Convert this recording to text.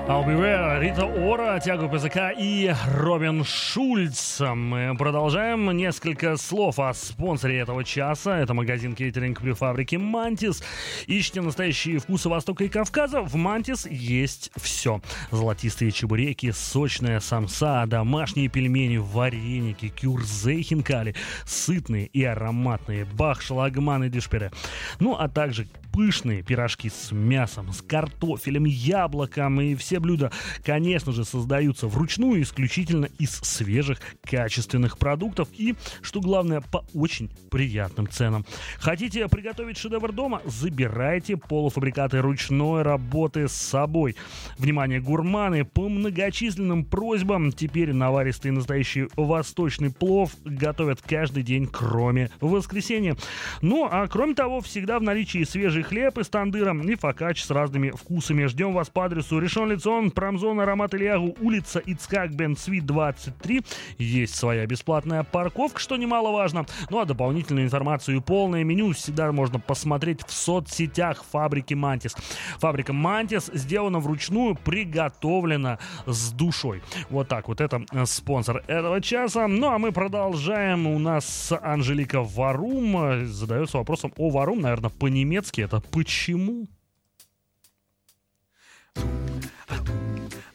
I'll Be There, Рита Ора, Тиаго ПЗК и Робин Шульц. Мы продолжаем. Несколько слов о спонсоре этого часа. Это магазин кейтеринг при фабрике «Мантис». Ищите настоящие вкусы Востока и Кавказа. В «Мантис» есть все. Золотистые чебуреки, сочная самса, домашние пельмени, вареники, кюрзе и хинкали, сытные и ароматные бахш, лагман и дюшпире. Ну, а также пышные пирожки с мясом, с картофелем, яблоком, и все блюда, конечно же, создаются вручную исключительно из свежих, качественных продуктов и, что главное, по очень приятным ценам. Хотите приготовить шедевр дома? Забирайте полуфабрикаты ручной работы с собой. Внимание, гурманы, по многочисленным просьбам теперь наваристый настоящий восточный плов готовят каждый день, кроме воскресенья. Ну, а кроме того, всегда в наличии свежий хлеб из тандыра и фокач с разными вкусами. Ждем вас по адресу Ришон Лицон, промзона Рамат Ильягу, улица Ицхак бен Цви, 23. Есть своя бесплатная парковка, что немаловажно. Ну а дополнительную информацию и полное меню всегда можно посмотреть в соцсетях фабрики «Мантис». Фабрика «Мантис» сделана вручную, приготовлена с душой. Вот так вот, это спонсор этого часа. Ну а мы продолжаем. У нас Анжелика Варум задается вопросом о Варум, наверное, по-немецки. Это почему?